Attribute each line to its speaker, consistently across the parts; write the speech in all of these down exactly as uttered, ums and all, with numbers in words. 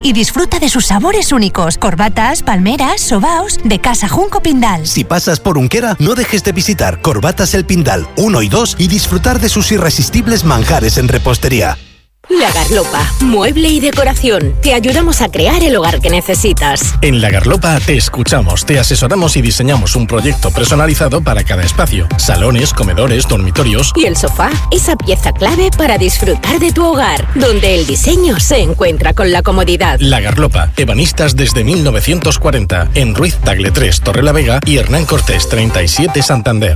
Speaker 1: y disfruta de sus sabores únicos. Corbatas, palmeras, sobaos, de Casa Junco Pindal.
Speaker 2: Si pasas por Unquera, no dejes de visitar Corbatas El Pindal uno y dos y disfrutar de sus irresistibles manjares en repostería.
Speaker 3: La Garlopa, mueble y decoración. Te ayudamos a crear el hogar que necesitas.
Speaker 4: En La Garlopa te escuchamos, te asesoramos y diseñamos un proyecto personalizado para cada espacio. Salones, comedores, dormitorios.
Speaker 3: Y el sofá, esa pieza clave para disfrutar de tu hogar, donde el diseño se encuentra con la comodidad.
Speaker 4: La Garlopa, ebanistas desde mil novecientos cuarenta, en Ruiz Tagle tres, Torrelavega y Hernán Cortés treinta y siete, Santander.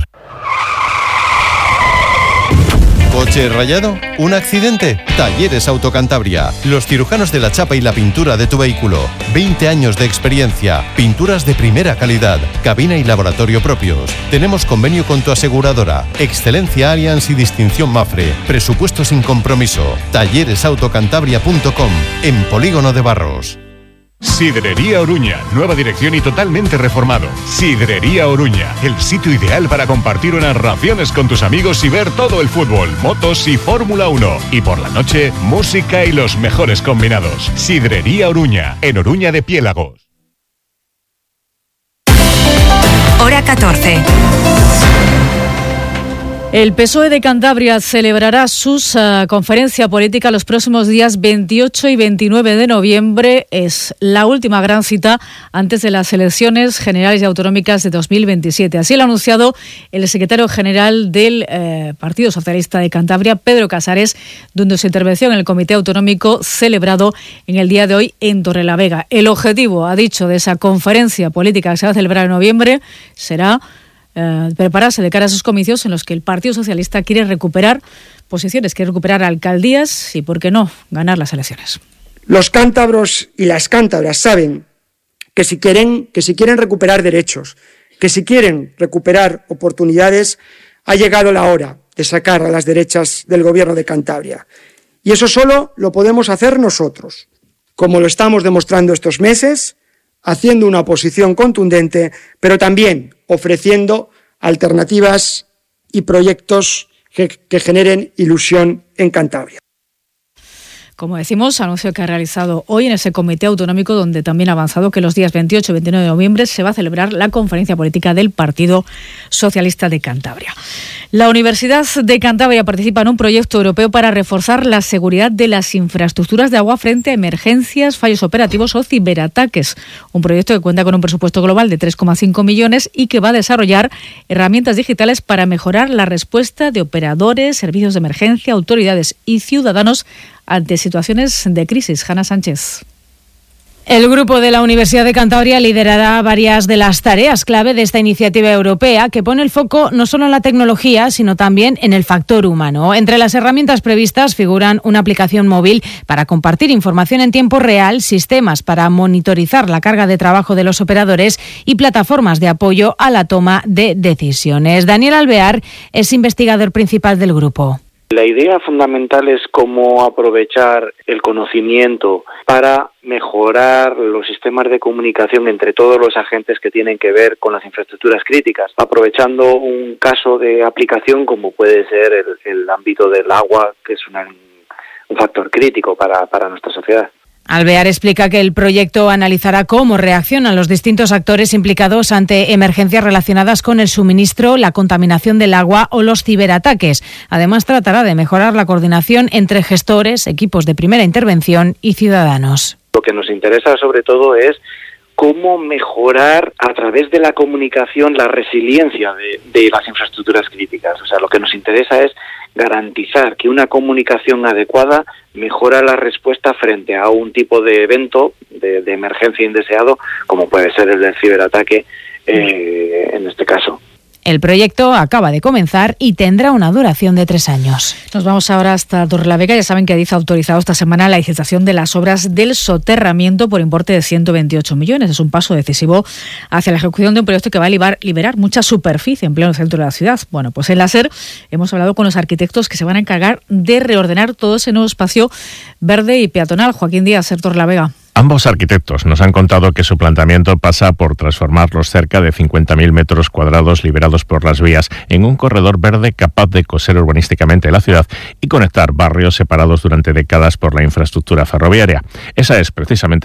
Speaker 5: ¿Coche rayado? ¿Un accidente? Talleres Autocantabria. Los cirujanos de la chapa y la pintura de tu vehículo. veinte años de experiencia. Pinturas de primera calidad. Cabina y laboratorio propios. Tenemos convenio con tu aseguradora. Excelencia Allianz y distinción Mafre. Presupuesto sin compromiso. talleres autocantabria punto com. En Polígono de Barros.
Speaker 6: Sidrería Oruña, nueva dirección y totalmente reformado. Sidrería Oruña, el sitio ideal para compartir unas raciones con tus amigos y ver todo el fútbol, motos y Fórmula uno. Y por la noche, música y los mejores combinados. Sidrería Oruña, en Oruña de Piélagos.
Speaker 1: Hora catorce.
Speaker 7: El P S O E de Cantabria celebrará su uh, conferencia política los próximos días veintiocho y veintinueve de noviembre. Es la última gran cita antes de las elecciones generales y autonómicas de dos mil veintisiete. Así lo ha anunciado el secretario general del eh, Partido Socialista de Cantabria, Pedro Casares, durante su intervención en el Comité Autonómico celebrado en el día de hoy en Torrelavega. El objetivo, ha dicho, de esa conferencia política que se va a celebrar en noviembre será Uh, prepararse de cara a esos comicios en los que el Partido Socialista quiere recuperar posiciones, quiere recuperar alcaldías y, ¿por qué no?, ganar las elecciones.
Speaker 8: Los cántabros y las cántabras saben que si quieren, que si quieren recuperar derechos, que si quieren recuperar oportunidades, ha llegado la hora de sacar a las derechas del Gobierno de Cantabria. Y eso solo lo podemos hacer nosotros, como lo estamos demostrando estos meses, haciendo una oposición contundente, pero también ofreciendo alternativas y proyectos que, que generen ilusión en Cantabria.
Speaker 7: Como decimos, anuncio que ha realizado hoy en ese comité autonómico, donde también ha avanzado que los días veintiocho y veintinueve de noviembre se va a celebrar la conferencia política del Partido Socialista de Cantabria. La Universidad de Cantabria participa en un proyecto europeo para reforzar la seguridad de las infraestructuras de agua frente a emergencias, fallos operativos o ciberataques. Un proyecto que cuenta con un presupuesto global de tres coma cinco millones y que va a desarrollar herramientas digitales para mejorar la respuesta de operadores, servicios de emergencia, autoridades y ciudadanos ante situaciones de crisis. Hanna Sánchez.
Speaker 9: El grupo de la Universidad de Cantabria liderará varias de las tareas clave de esta iniciativa europea que pone el foco no solo en la tecnología, sino también en el factor humano. Entre las herramientas previstas figuran una aplicación móvil para compartir información en tiempo real, sistemas para monitorizar la carga de trabajo de los operadores y plataformas de apoyo a la toma de decisiones. Daniel Alvear es investigador principal del grupo.
Speaker 10: La idea fundamental es cómo aprovechar el conocimiento para mejorar los sistemas de comunicación entre todos los agentes que tienen que ver con las infraestructuras críticas, aprovechando un caso de aplicación como puede ser el, el ámbito del agua, que es una, un factor crítico para, para nuestra sociedad.
Speaker 9: Alvear explica que el proyecto analizará cómo reaccionan los distintos actores implicados ante emergencias relacionadas con el suministro, la contaminación del agua o los ciberataques. Además, tratará de mejorar la coordinación entre gestores, equipos de primera intervención y ciudadanos.
Speaker 10: Lo que nos interesa sobre todo es cómo mejorar a través de la comunicación la resiliencia de, de las infraestructuras críticas. O sea, lo que nos interesa es garantizar que una comunicación adecuada mejora la respuesta frente a un tipo de evento de, de emergencia indeseado, como puede ser el del ciberataque eh, en este caso.
Speaker 9: El proyecto acaba de comenzar y tendrá una duración de tres años.
Speaker 7: Nos vamos ahora hasta Torrelavega. Ya saben que Adif ha autorizado esta semana la licitación de las obras del soterramiento por importe de ciento veintiocho millones. Es un paso decisivo hacia la ejecución de un proyecto que va a liberar, liberar mucha superficie en pleno centro de la ciudad. Bueno, pues en la SER hemos hablado con los arquitectos que se van a encargar de reordenar todo ese nuevo espacio verde y peatonal. Joaquín Díaz, SER Torrelavega.
Speaker 11: Ambos arquitectos nos han contado que su planteamiento pasa por transformar los cerca de cincuenta mil metros cuadrados liberados por las vías en un corredor verde capaz de coser urbanísticamente la ciudad y conectar barrios separados durante décadas por la infraestructura ferroviaria. Esa es precisamente